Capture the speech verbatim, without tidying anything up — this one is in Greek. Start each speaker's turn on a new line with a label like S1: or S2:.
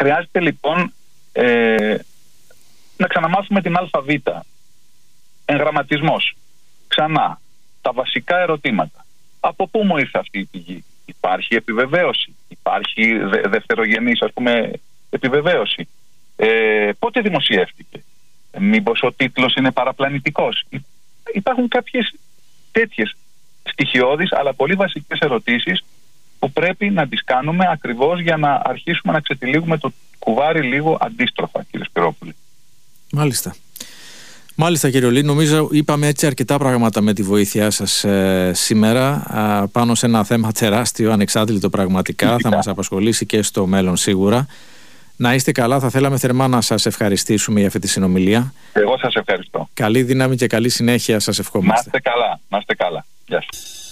S1: χρειάζεται λοιπόν ε, να ξαναμάθουμε την αλφαβήτα. Εγγραμματισμός. Ξανά. Τα βασικά ερωτήματα. Από πού μου ήρθε αυτή η πηγή? Υπάρχει επιβεβαίωση? Υπάρχει δε, δευτερογενής, ας πούμε, επιβεβαίωση? Ε, πότε δημοσιεύτηκε? Μήπως ο τίτλος είναι παραπλανητικός? Υπάρχουν κάποιες τέτοιες στοιχειώδεις αλλά πολύ βασικές ερωτήσεις που πρέπει να τις κάνουμε ακριβώς για να αρχίσουμε να ξετυλίγουμε το κουβάρι λίγο αντίστροφα, κύριε Σπυρόπουλε.
S2: Μάλιστα. Μάλιστα, κύριε Ολή, νομίζω είπαμε έτσι αρκετά πράγματα με τη βοήθειά σας ε, σήμερα α, πάνω σε ένα θέμα τεράστιο, ανεξάντλητο πραγματικά. Φυσικά. Θα μας απασχολήσει και στο μέλλον σίγουρα. Να είστε καλά, θα θέλαμε θερμά να σας ευχαριστήσουμε για αυτή τη συνομιλία.
S1: Εγώ σας ευχαριστώ.
S2: Καλή δύναμη και καλή συνέχεια σας ευχόμαστε.
S1: Να είστε καλά, να είστε καλά. Γεια σας.